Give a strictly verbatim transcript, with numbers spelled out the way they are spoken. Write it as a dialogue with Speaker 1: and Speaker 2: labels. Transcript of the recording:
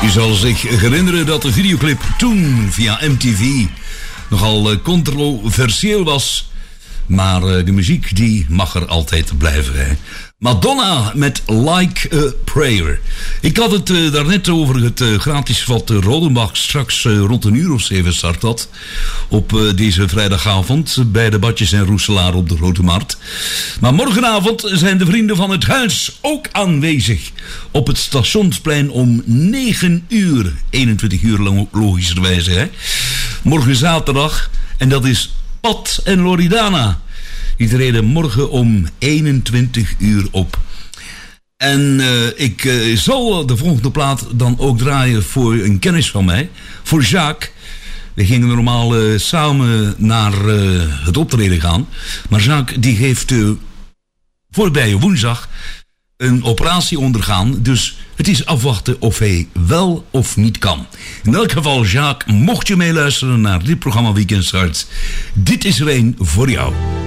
Speaker 1: U zal zich herinneren dat de videoclip toen via M T V nogal uh, controversieel was. Maar uh, de muziek die mag er altijd blijven. Hè. Madonna met Like a Prayer. Ik had het uh, daarnet over het uh, gratis wat uh, Rodenbach straks uh, rond een uur of zeven start had. Op uh, deze vrijdagavond bij de Badjes en Roeselaar op de Grote Markt. Maar morgenavond zijn de vrienden van het huis ook aanwezig. Op het Stationsplein om negen uur. eenentwintig uur lang logischerwijze. Hè. Morgen zaterdag. En dat is Pat en Loredana. Die treden morgen om eenentwintig uur op. En uh, ik uh, zal de volgende plaat dan ook draaien voor een kennis van mij. Voor Jacques. We gingen normaal uh, samen naar uh, het optreden gaan. Maar Jacques die heeft uh, voorbije woensdag een operatie ondergaan. Dus het is afwachten of hij wel of niet kan. In elk geval, Jacques, mocht je meeluisteren naar dit programma Weekend Start. Dit is er een voor jou.